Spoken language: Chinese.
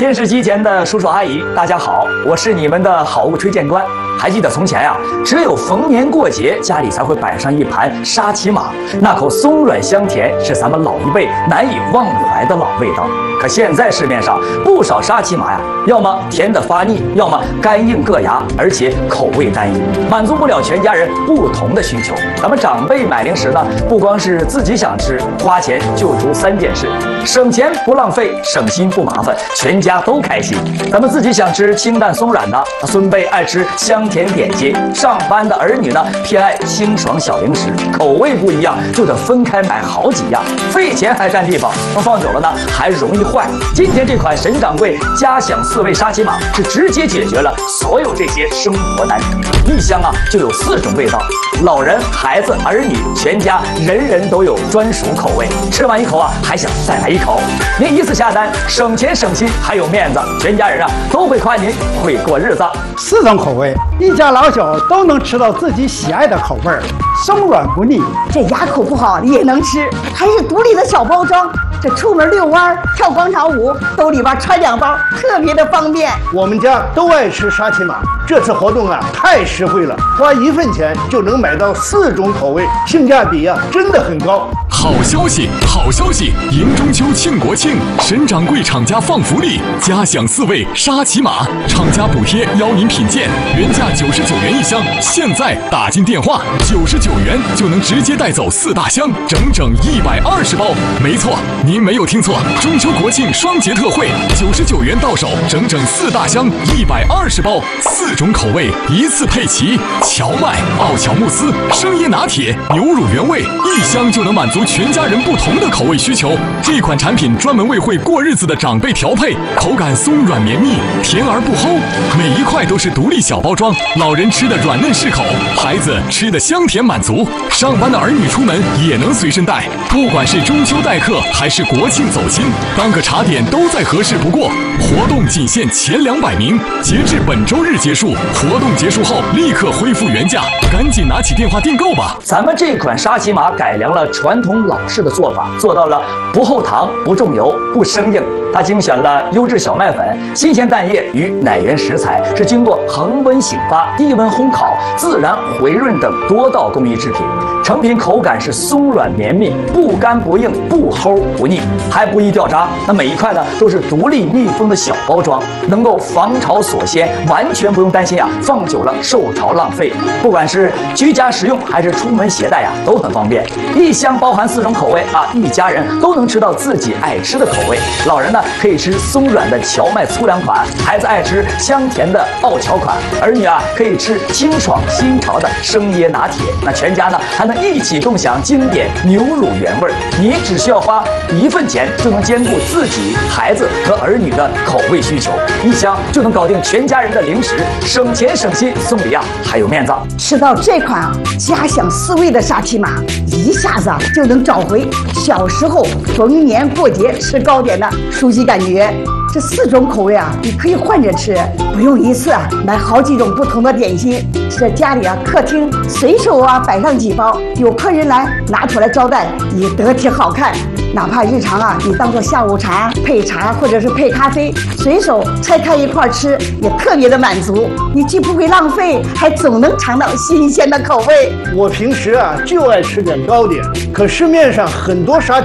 电视机前的叔叔阿姨，大家好，我是你们的好物推荐官。还记得从前呀，只有逢年过节，家里才会摆上一盘沙琪玛，那口松软香甜是咱们老一辈难以忘怀的老味道。可现在市面上不少沙琪玛呀，要么甜得发腻，要么干硬硌牙，而且口味单一，满足不了全家人不同的需求。咱们长辈买零食呢，不光是自己想吃，花钱就图3件事：省钱不浪费，省心不麻烦，全家都开心。咱们自己想吃清淡松软的，孙辈爱吃香甜点心，上班的儿女呢偏爱清爽小零食，口味不一样就得分开买好几样，费钱还占地方，放久了呢还容易坏。今天这款沈掌柜家享4味沙琪玛是直接解决了所有这些生活难题，一箱啊就有4种味道，老人、孩子、儿女，全家人人都有专属口味，吃完一口啊还想再来一口。您一次下单，省钱省心还有面子，全家人啊都会夸您会过日子。 4种口味，一家老小都能吃到自己喜爱的口味，松软不腻。 这牙口不好也能吃，还是独立的小包装。这出门遛弯、跳广场舞，兜里边揣2包，特别的方便。 我们家都爱吃沙琪玛，这次活动啊太实惠了，花1份钱就能买到4种口味，性价比啊真的很高。 好消息，好消息！迎中秋庆国庆，沈掌柜厂家放福利，家享4味沙琪玛，厂家补贴邀您品鉴，原价99元一箱，现在打进电话，99元就能直接带走4大箱，整整120包。没错，您没有听错，中秋国庆双节特惠，99元到手，整整4大箱，120包，4种口味一次配齐，荞麦、奥巧慕斯、生椰拿铁、牛乳原味，一箱就能满足全家人不同的口味需求。这款产品专门为会过日子的长辈调配，口感松软绵密，甜而不齁，每一块都是独立小包装，老人吃的软嫩适口，孩子吃的香甜满足，上班的儿女出门也能随身带。不管是中秋待客还是国庆走亲，当个茶点都再合适不过。活动仅限前200名，截至本周日结束，活动结束后立刻恢复原价，赶紧拿起电话订购吧。 咱们这款沙琪玛改良了传统老式的做法，做到了不后糖、不重油、不生硬。它精选了优质小麦粉、新鲜蛋液与奶源食材，是经过恒温醒发、低温烘烤、自然回润等多道工艺制品。成品口感是松软绵密，不干不硬，不齁不腻，还不易掉渣。那每一块呢都是独立密封的小包装，能够防潮锁鲜，完全不用担心啊放久了受潮浪费。不管是居家食用还是出门携带呀，都很方便。一箱包含4种口味啊，一家人都能吃到自己爱吃的口味。老人呢可以吃松软的荞麦粗粮款，孩子爱吃香甜的奥巧款，儿女啊可以吃清爽新潮的生椰拿铁。那全家呢还能一起共享经典牛乳原味。你只需要花1份钱就能兼顾自己、孩子和儿女的口味需求，一箱就能搞定全家人的零食，省钱省心，送礼啊还有面子。 吃到这款啊家享4味的沙琪玛，一下子就能找回小时候逢年过节吃糕点的熟悉感觉。这4种口味啊，你可以换着吃，不用一次啊买好几种不同的点心。这家里啊客厅随手啊摆上几包，有客人来拿出来招待也得体好看。哪怕日常啊你当做下午茶配茶或者是配咖啡，随手拆开一块吃也特别的满足。你既不会浪费，还总能尝到新鲜的口味。 我平时啊就爱吃点糕点，可市面上很多沙